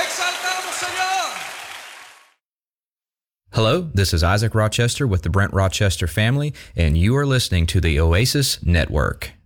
exaltamos, Señor. Hello, this is Isaac Rochester with the Brent Rochester family, and you are listening to the Oasis Network.